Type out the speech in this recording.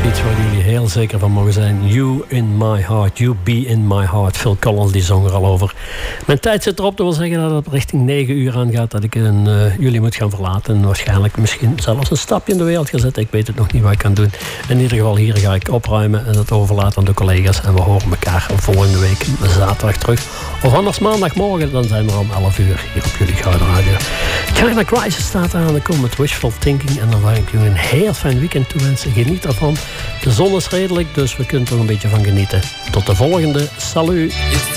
Iets waar jullie heel zeker van mogen zijn. You in my heart, you be in my heart. Phil Collins die zong er al over. Mijn tijd zit erop, dat wil zeggen dat het richting 9 uur aangaat. Dat ik jullie moet gaan verlaten. En waarschijnlijk misschien zelfs een stapje in de wereld gaan zetten. Ik weet het nog niet wat ik kan doen. In ieder geval hier ga ik opruimen en het overlaten aan de collega's. En we horen elkaar volgende week zaterdag terug. Of anders maandagmorgen, dan zijn we om 11 uur hier op jullie Gouden Radio. China Crisis staat aan. Dan komt met Wishful Thinking. En dan wil ik jullie een heel fijn weekend toewensen. Geniet ervan. De zon is redelijk, dus we kunnen er een beetje van genieten. Tot de volgende. Salut!